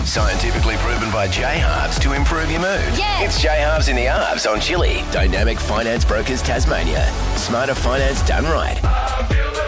Scientifically proven by J-Halves to improve your mood. Yes. It's J-Halves in the Halves on Chili. Dynamic Finance Brokers Tasmania. Smarter finance done right.